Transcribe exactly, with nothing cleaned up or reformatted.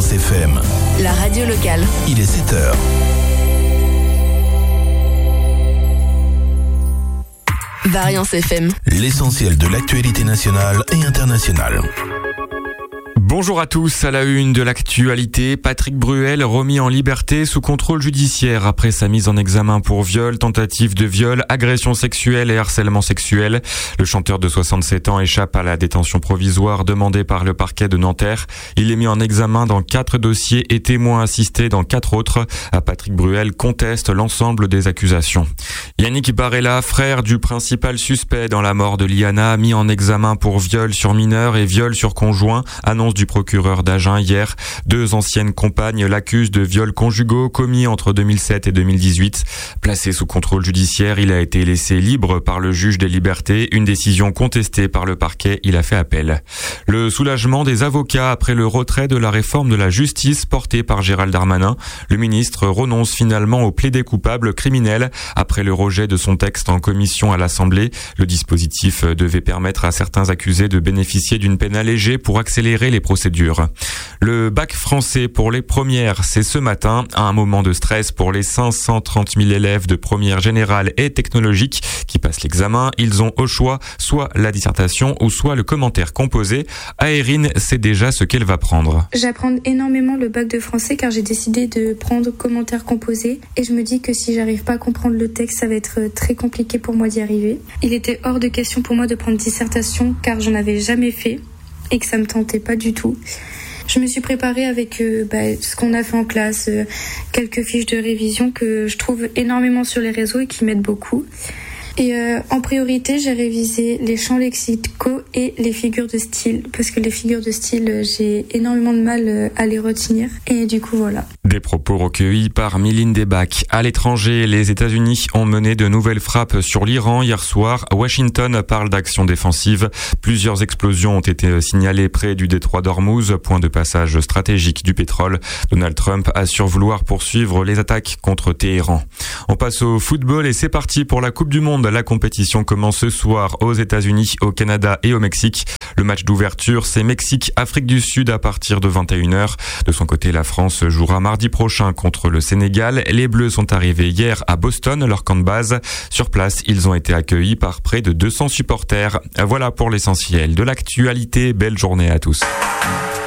Variance F M. La radio locale. Il est sept heures. Variance F M. L'essentiel de l'actualité nationale et internationale. Bonjour à tous, à la une de l'actualité, Patrick Bruel remis en liberté sous contrôle judiciaire après sa mise en examen pour viol, tentative de viol, agression sexuelle et harcèlement sexuel. Le chanteur de soixante-sept ans échappe à la détention provisoire demandée par le parquet de Nanterre. Il est mis en examen dans quatre dossiers et témoin assisté dans quatre autres. Patrick Bruel conteste l'ensemble des accusations. Yannick Barella, frère du principal suspect dans la mort de Liana, mis en examen pour viol sur mineur et viol sur conjoint, annonce du procureur d'Agen hier. Deux anciennes compagnes l'accusent de viols conjugaux commis entre deux mille sept et deux mille dix-huit. Placé sous contrôle judiciaire, il a été laissé libre par le juge des libertés, une décision contestée par le parquet. Il a fait appel. Le soulagement des avocats après le retrait de la réforme de la justice portée par Gérald Darmanin. Le ministre renonce finalement au plaidé coupable criminel après le rejet de son texte en commission à l'Assemblée. Le dispositif devait permettre à certains accusés de bénéficier d'une peine allégée pour accélérer les procédures. Le bac français pour les premières, c'est ce matin, un moment de stress pour les cinq cent trente mille élèves de première générale et technologique qui passent l'examen. Ils ont au choix soit la dissertation ou soit le commentaire composé. Aérine sait déjà ce qu'elle va prendre. J'apprends énormément le bac de français car j'ai décidé de prendre commentaire composé et je me dis que si j'arrive pas à comprendre le texte, ça va être très compliqué pour moi d'y arriver. Il était hors de question pour moi de prendre dissertation car j'en avais jamais fait et que ça me tentait pas du tout. Je me suis préparée avec euh, bah, ce qu'on a fait en classe, euh, quelques fiches de révision que je trouve énormément sur les réseaux et qui m'aident beaucoup. Et euh, en priorité, j'ai révisé les champs lexicaux et les figures de style, parce que les figures de style, j'ai énormément de mal à les retenir. Et du coup, voilà. Des propos recueillis par Mylène Debac. À l'étranger, les États-Unis ont mené de nouvelles frappes sur l'Iran hier soir. Washington parle d'action défensive. Plusieurs explosions ont été signalées près du détroit d'Ormuz, point de passage stratégique du pétrole. Donald Trump assure vouloir poursuivre les attaques contre Téhéran. On passe au football et c'est parti pour la Coupe du Monde. La compétition commence ce soir aux États-Unis, au Canada et au Mexique. Le match d'ouverture, c'est Mexique-Afrique du Sud à partir de vingt et une heures. De son côté, la France jouera mardi prochain contre le Sénégal. Les Bleus sont arrivés hier à Boston, leur camp de base. Sur place, ils ont été accueillis par près de deux cents supporters. Voilà pour l'essentiel de l'actualité. Belle journée à tous.